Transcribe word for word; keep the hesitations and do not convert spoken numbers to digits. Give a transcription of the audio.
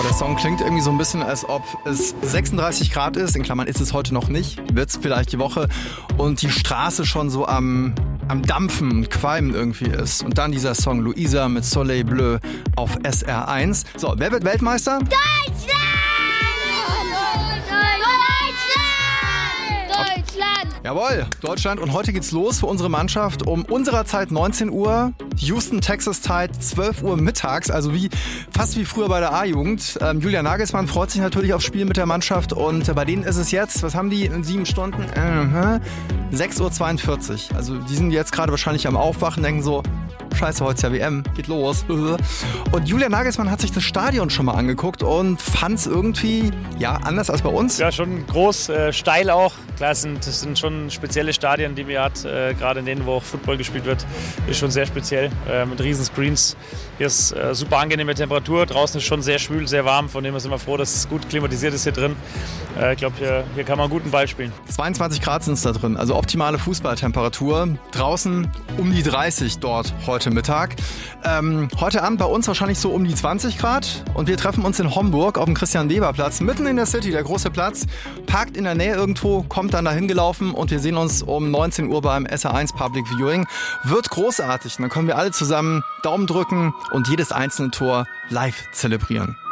Der Song klingt irgendwie so ein bisschen, als ob es sechsunddreißig Grad ist. In Klammern ist es heute noch nicht. Wird es vielleicht die Woche. Und die Straße schon so am, am Dampfen und Qualmen irgendwie ist. Und dann dieser Song Luisa mit Soleil Bleu auf S R eins. So, wer wird Weltmeister? Deutschland! Deutschland! Deutschland! Jawohl, Deutschland. Und heute geht's los für unsere Mannschaft um unserer Zeit neunzehn Uhr. Houston, Texas-Zeit, zwölf Uhr mittags, also wie fast wie früher bei der A-Jugend. Ähm, Julian Nagelsmann freut sich natürlich aufs Spiel mit der Mannschaft und äh, bei denen ist es jetzt, was haben die in sieben Stunden? Äh, sechs Uhr zweiundvierzig. Also die sind jetzt gerade wahrscheinlich am Aufwachen, denken so, scheiße, heute ist ja W M, geht los. Und Julian Nagelsmann hat sich das Stadion schon mal angeguckt und fand es irgendwie, ja, anders als bei uns. Ja, schon groß, äh, steil auch. Klar, es sind, das sind schon spezielle Stadien, die wir hat, äh, gerade in denen, wo auch Football gespielt wird, ist schon sehr speziell, äh, mit riesen Screens. Hier ist äh, super angenehme Temperatur, draußen ist schon sehr schwül, sehr warm, von dem sind wir froh, dass es gut klimatisiert ist hier drin. Äh, ich glaube, hier, hier kann man einen guten Ball spielen. zweiundzwanzig Grad sind es da drin, also optimale Fußballtemperatur. Draußen um die dreißig dort heute Mittag. Ähm, heute Abend bei uns wahrscheinlich so um die zwanzig Grad und wir treffen uns in Homburg auf dem Christian-Weber-Platz, mitten in der City, der große Platz. Parkt in der Nähe irgendwo, kommt dann dahin gelaufen und wir sehen uns um neunzehn Uhr beim S R eins Public Viewing. Wird großartig. Und dann können wir alle zusammen Daumen drücken und jedes einzelne Tor live zelebrieren.